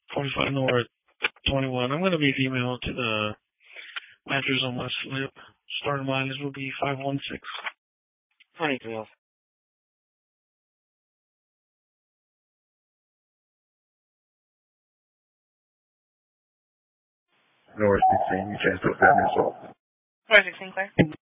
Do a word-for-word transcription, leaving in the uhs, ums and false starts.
forty-five North, twenty-one. I'm going to be emailed to the address on my slip. Starting mileage will be five one six. Anything else? North sixteen, you changed to seven. North sixteen, clear.